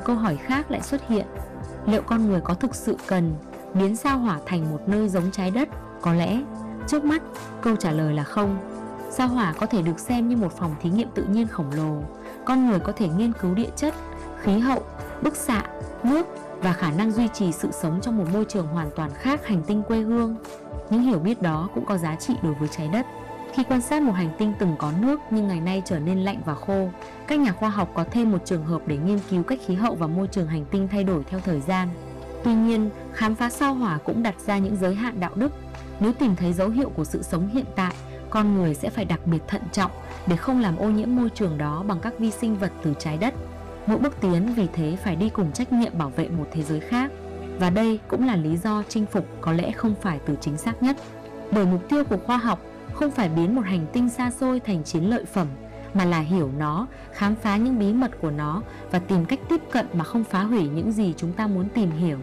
câu hỏi khác lại xuất hiện. Liệu con người có thực sự cần biến sao hỏa thành một nơi giống trái đất? Có lẽ trước mắt câu trả lời là không. Sao hỏa có thể được xem như một phòng thí nghiệm tự nhiên khổng lồ. Con người có thể nghiên cứu địa chất, khí hậu, bức xạ, nước và khả năng duy trì sự sống trong một môi trường hoàn toàn khác hành tinh quê hương. Những hiểu biết đó cũng có giá trị đối với trái đất. Khi quan sát một hành tinh từng có nước nhưng ngày nay trở nên lạnh và khô, các nhà khoa học có thêm một trường hợp để nghiên cứu cách khí hậu và môi trường hành tinh thay đổi theo thời gian. Tuy nhiên, khám phá sao hỏa cũng đặt ra những giới hạn đạo đức. Nếu tìm thấy dấu hiệu của sự sống hiện tại, con người sẽ phải đặc biệt thận trọng để không làm ô nhiễm môi trường đó bằng các vi sinh vật từ trái đất. Mỗi bước tiến vì thế phải đi cùng trách nhiệm bảo vệ một thế giới khác. Và đây cũng là lý do chinh phục có lẽ không phải từ chính xác nhất. Bởi mục tiêu của khoa học không phải biến một hành tinh xa xôi thành chiến lợi phẩm, mà là hiểu nó, khám phá những bí mật của nó và tìm cách tiếp cận mà không phá hủy những gì chúng ta muốn tìm hiểu.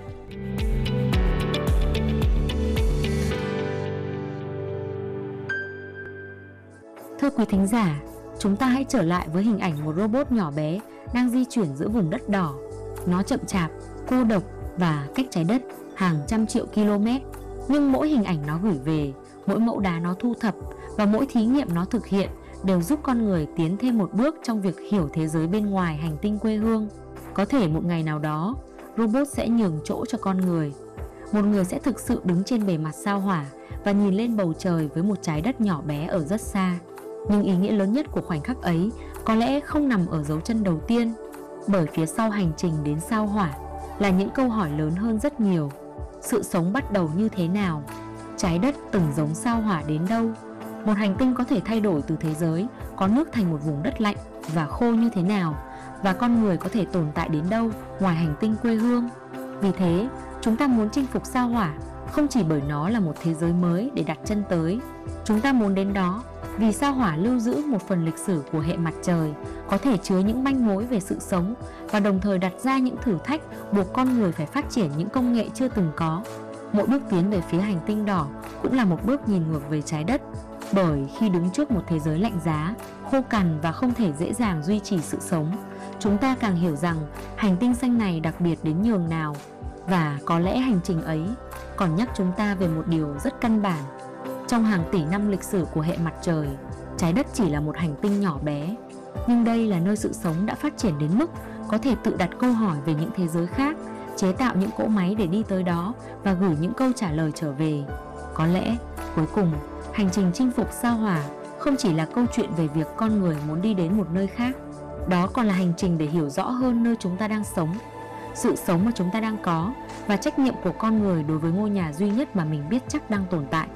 Thưa quý thính giả, chúng ta hãy trở lại với hình ảnh một robot nhỏ bé đang di chuyển giữa vùng đất đỏ. Nó chậm chạp, cô độc và cách trái đất hàng trăm triệu km. Nhưng mỗi hình ảnh nó gửi về, mỗi mẫu đá nó thu thập và mỗi thí nghiệm nó thực hiện đều giúp con người tiến thêm một bước trong việc hiểu thế giới bên ngoài hành tinh quê hương. Có thể một ngày nào đó, robot sẽ nhường chỗ cho con người. Một người sẽ thực sự đứng trên bề mặt sao hỏa và nhìn lên bầu trời với một trái đất nhỏ bé ở rất xa. Nhưng ý nghĩa lớn nhất của khoảnh khắc ấy có lẽ không nằm ở dấu chân đầu tiên, bởi phía sau hành trình đến sao hỏa là những câu hỏi lớn hơn rất nhiều. Sự sống bắt đầu như thế nào? Trái đất từng giống sao hỏa đến đâu? Một hành tinh có thể thay đổi từ thế giới có nước thành một vùng đất lạnh và khô như thế nào? Và con người có thể tồn tại đến đâu ngoài hành tinh quê hương? Vì thế, chúng ta muốn chinh phục sao hỏa không chỉ bởi nó là một thế giới mới để đặt chân tới. Chúng ta muốn đến đó vì sao hỏa lưu giữ một phần lịch sử của hệ mặt trời, có thể chứa những manh mối về sự sống và đồng thời đặt ra những thử thách buộc con người phải phát triển những công nghệ chưa từng có. Mỗi bước tiến về phía hành tinh đỏ cũng là một bước nhìn ngược về trái đất, bởi khi đứng trước một thế giới lạnh giá, khô cằn và không thể dễ dàng duy trì sự sống, chúng ta càng hiểu rằng hành tinh xanh này đặc biệt đến nhường nào. Và có lẽ hành trình ấy còn nhắc chúng ta về một điều rất căn bản. Trong hàng tỷ năm lịch sử của hệ mặt trời, trái đất chỉ là một hành tinh nhỏ bé. Nhưng đây là nơi sự sống đã phát triển đến mức có thể tự đặt câu hỏi về những thế giới khác, chế tạo những cỗ máy để đi tới đó và gửi những câu trả lời trở về. Có lẽ, cuối cùng, hành trình chinh phục sao hỏa không chỉ là câu chuyện về việc con người muốn đi đến một nơi khác. Đó còn là hành trình để hiểu rõ hơn nơi chúng ta đang sống, sự sống mà chúng ta đang có và trách nhiệm của con người đối với ngôi nhà duy nhất mà mình biết chắc đang tồn tại.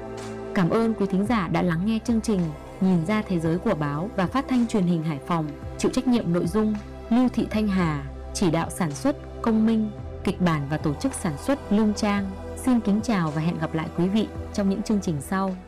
Cảm ơn quý thính giả đã lắng nghe chương trình Nhìn ra thế giới của báo và phát thanh truyền hình Hải Phòng. Chịu trách nhiệm nội dung Lưu Thị Thanh Hà, chỉ đạo sản xuất Công Minh, kịch bản và tổ chức sản xuất Lương Trang. Xin kính chào và hẹn gặp lại quý vị trong những chương trình sau.